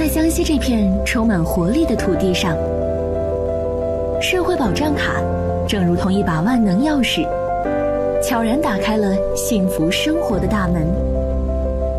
在江西这片充满活力的土地上，社会保障卡正如同一把万能钥匙，悄然打开了幸福生活的大门。